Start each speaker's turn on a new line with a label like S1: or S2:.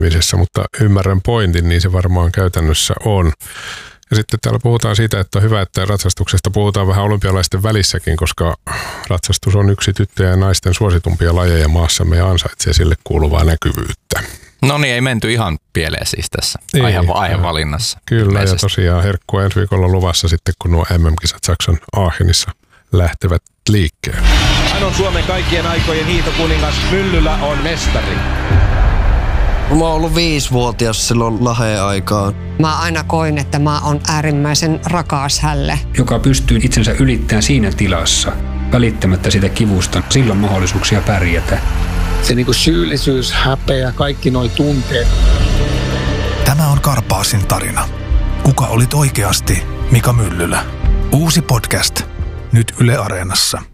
S1: mutta ymmärrän pointin, niin se varmaan käytännössä on. Ja sitten täällä puhutaan siitä, että on hyvä, että ratsastuksesta puhutaan vähän olympialaisten välissäkin, koska ratsastus on yksi tyttöjen ja naisten suositumpia lajeja maassamme ja ansaitsee sille kuuluvaa näkyvyyttä.
S2: No niin, ei menty ihan pieleen siis tässä aihevalinnassa.
S1: Kyllä,
S2: ilmeisesti.
S1: ja tosiaan herkkua ensi viikolla luvassa sitten, kun nuo MM-kisat Saksan Aachenissa lähtevät liikkeelle.
S3: Hän on Suomen kaikkien aikojen hiihtokuningas. Myllylä on mestari.
S4: Mä oon ollut 5-vuotias silloin Laheen aikaan.
S5: Mä aina koin, että mä oon äärimmäisen rakas hälle.
S6: Joka pystyy itsensä ylittämään siinä tilassa, välittämättä sitä kivusta. Silloin mahdollisuuksia pärjätä.
S7: Se niinku syyllisyys, häpeä, kaikki noi tunteet.
S8: Tämä on Karpaasin tarina. Kuka olit oikeasti Mika Myllylä? Uusi podcast. Nyt Yle Areenassa.